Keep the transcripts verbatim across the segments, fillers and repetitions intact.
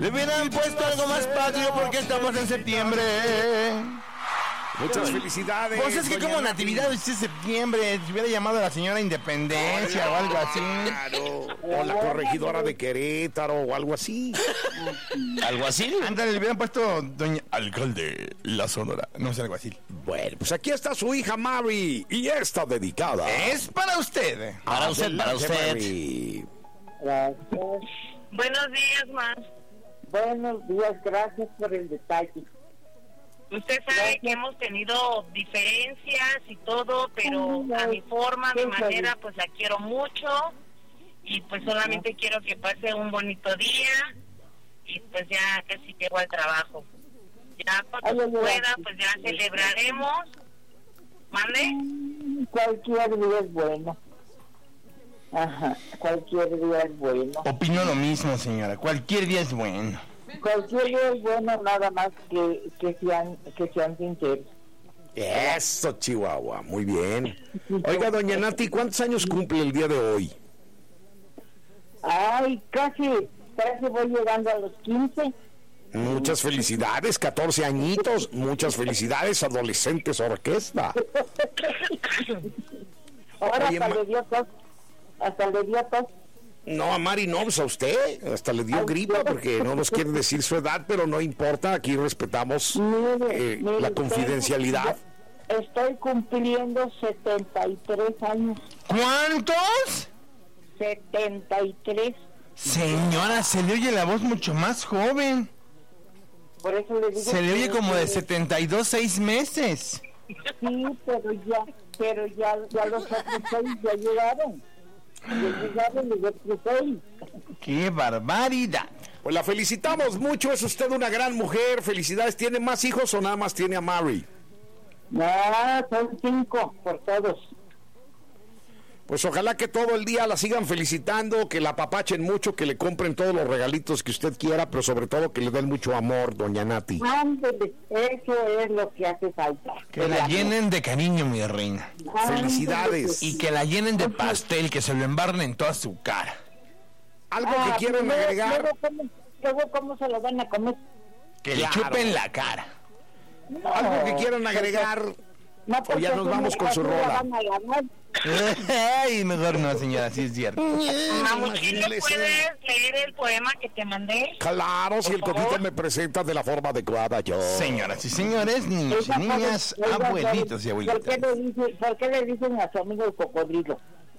Le hubieran puesto algo más patrio porque estamos en septiembre. Muchas felicidades. Pues es que como Natividad es septiembre, se hubiera llamado a la señora Independencia o algo así. Claro. O la corregidora de Querétaro o algo así. ¿Algo así? Ándale, le hubieran puesto doña Alcalde La Sonora. No sé, algo así. Bueno, pues aquí está su hija Mary y está dedicada. Es para usted. Para usted, para usted. Mary. Gracias. Buenos días, ma. Buenos días, gracias por el detalle. Usted sabe que hemos tenido diferencias y todo, pero a mi forma, a mi manera, pues la quiero mucho y pues solamente quiero que pase un bonito día y pues ya casi llego al trabajo. Ya cuando pueda, pues ya celebraremos. ¿Mande? Cualquier día es bueno. Ajá, cualquier día es bueno. Opino lo mismo, señora. Cualquier día es bueno. Cualquier día es bueno, nada más que, que sean que sean sinceros. Eso, Chihuahua, muy bien. Oiga, doña Nati, ¿cuántos años cumple el día de hoy? Ay, casi, casi voy llegando a los quince. Muchas felicidades, catorce añitos. Muchas felicidades, adolescentes orquesta. Ahora Oye, hasta ma- le dio tos. Hasta le dio tos. No, a Mari no, pues a usted. Hasta le dio gripa porque no nos quiere decir su edad, pero no importa, aquí respetamos Mire, eh, mire, la estoy- confidencialidad. Estoy cumpliendo setenta y tres años. ¿Cuántos? setenta y tres. Señora, se le oye la voz mucho más joven. Por eso le digo. Se le oye que- como de setenta y dos, seis meses. Sí, pero ya, pero ya, ya los otros seis ya llegaron. Ya llegaron los otros seis. ¡Qué barbaridad! Pues la felicitamos mucho, es usted una gran mujer. Felicidades. ¿Tiene más hijos o nada más tiene a Mary? No, son cinco por todos. Pues ojalá que todo el día la sigan felicitando, que la apapachen mucho, que le compren todos los regalitos que usted quiera, pero sobre todo que le den mucho amor, doña Nati. Ándele, eso es lo que hace falta. Que la llenen de cariño, mi reina. Ándele, Felicidades. Y que la llenen de pastel, que se lo embarren en toda su cara. Algo Ah, que quieran luego- agregar. Luego, ¿cómo, luego, ¿cómo se lo van a comer? Que Claro. le chupen la cara. No, Algo que quieran agregar. no, O ya porque nos así vamos me- con su así la rola. van a ganar. Ay, mejor no, señora, sí es cierto. Mamuchín, imagínese. ¿puedes leer el poema que te mandé? Claro, si el Por favor. cotito me presenta de la forma adecuada, yo. Señoras y señores, niños y niñas, Oiga, abuelitos y ¿por qué, abuelitas. le dicen, ¿Por qué le dicen a su amigo el cocodrilo?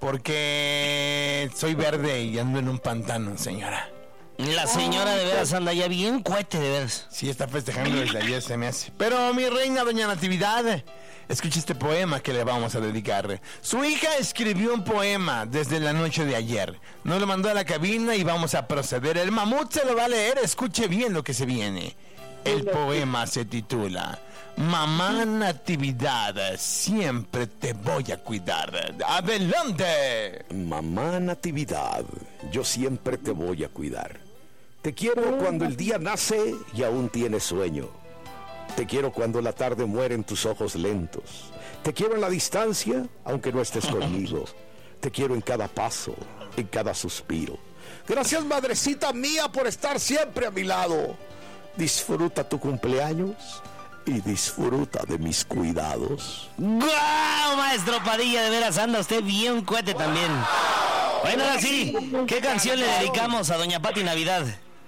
Porque soy verde y ando en un pantano, señora. La señora de veras anda ya bien cohete, de veras. Sí, está festejando desde ayer, se me hace. Pero mi reina, doña Natividad, escuche este poema que le vamos a dedicar. Su hija escribió un poema desde la noche de ayer. Nos lo mandó a la cabina y vamos a proceder. El mamut se lo va a leer, escuche bien lo que se viene. El poema se titula Mamá Natividad, siempre te voy a cuidar. ¡Adelante! Mamá Natividad, yo siempre te voy a cuidar. Te quiero cuando el día nace y aún tienes sueño. Te quiero cuando la tarde muere en tus ojos lentos. Te quiero en la distancia, aunque no estés conmigo. Te quiero en cada paso, en cada suspiro. Gracias, madrecita mía, por estar siempre a mi lado. Disfruta tu cumpleaños y disfruta de mis cuidados. ¡Guau, maestro Padilla! De veras anda usted bien cohete también. Bueno, ahora sí, ¿qué canción le dedicamos a doña Pati Navidad?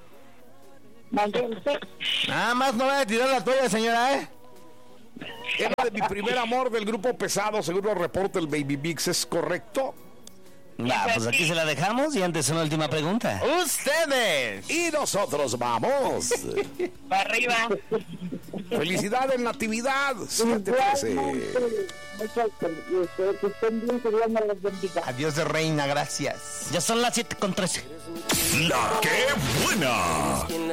Mande usted. Nada más no vaya a tirar la toalla, señora, ¿eh? Era de mi primer amor del grupo Pesado, según lo reporta el Baby Mix, ¿es correcto? Va, pues aquí se la dejamos y antes una última pregunta. ¡Ustedes! Y nosotros vamos. Para arriba. Felicidades, Natividad. siete trece. Muchas felicidades. Que estén bien, que Dios me los bendiga. Adiós de reina, gracias. Ya son las siete con trece. La que buena.